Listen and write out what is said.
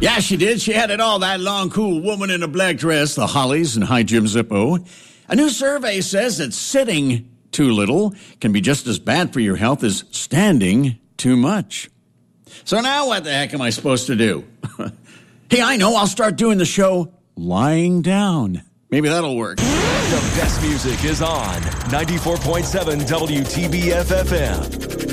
Yeah, she did. She had it all. That long, cool woman in a black dress, the Hollies, and Hi Jim Zippo. A new survey says that sitting too little can be just as bad for your health as standing too much. So now what the heck am I supposed to do? Hey, I know. I'll start doing the show lying down. Maybe that'll work. The best music is on 94.7 WTBF FM.